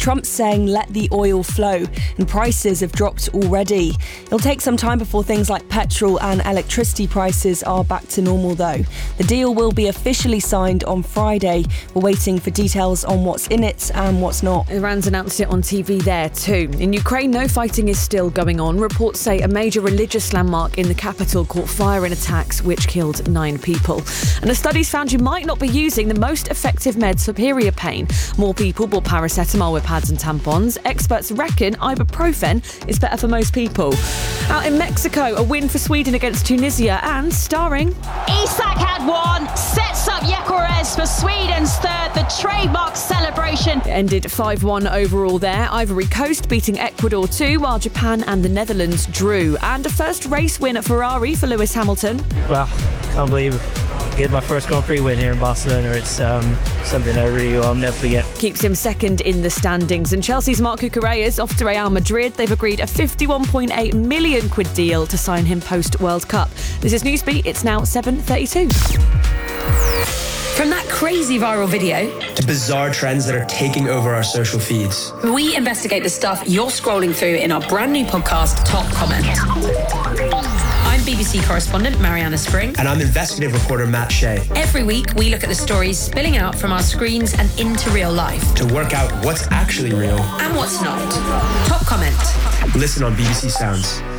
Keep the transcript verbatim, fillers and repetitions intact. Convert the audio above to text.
Trump's saying let the oil flow, and prices have dropped already. It'll take some time before things like petrol and electricity prices are back to normal, though. The deal will be officially signed on Friday. We're waiting for details on what's in it and what's not. Iran's announced it on T V there too. In Ukraine, no fighting is still going on. Reports say a major religious landmark in the capital caught fire in attacks which killed nine people. And the studies found you might not be using the most effective meds for period pain. More people bought paracetamol with pads and tampons. Experts reckon ibuprofen is better for most people. Out in Mexico, a win for Sweden against Tunisia, and starring Isak had one, sets up Gyökeres for Sweden's third, the trademark celebration. It ended five one overall there. Ivory Coast beating Ecuador two, while Japan and the Netherlands drew. And a first race win at Ferrari for Lewis Hamilton. Wow, can't believe it. Get my first Grand Prix win here in Barcelona. It's um, something I really will never forget. Keeps him second in the standings. And Chelsea's Marc Cucurella off to Real Madrid. They've agreed a fifty-one point eight million quid deal to sign him post-World Cup. This is Newsbeat. It's now seven thirty-two. From that crazy viral video to bizarre trends that are taking over our social feeds, we investigate the stuff you're scrolling through in our brand new podcast, Top Comment. I'm B B C correspondent Mariana Spring. And I'm investigative reporter Matt Shea. Every week, we look at the stories spilling out from our screens and into real life to work out what's actually real and what's not. Top Comment. Listen on B B C Sounds.